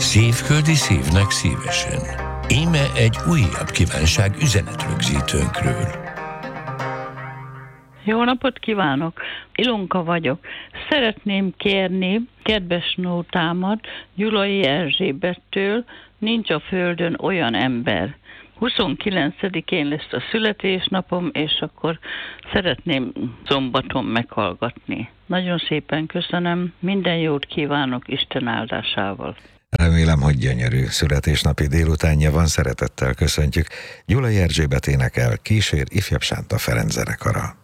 Szívföldi szívnek szívesen. Íme egy újabb kívánság üzenetrögzítőnkről. Jó napot kívánok! Ilonka vagyok. Szeretném kérni kedves nótámat Gyulai Erzsébettől, nincs a földön olyan ember. 29-én lesz a születésnapom, és akkor szeretném szombaton meghallgatni. Nagyon szépen köszönöm, minden jót kívánok Isten áldásával. Remélem, hogy gyönyörű születésnapi délutánja van, szeretettel köszöntjük. Gyulai Erzsébet énekel, kísér ifjabb Sánta Ferenc zenekara.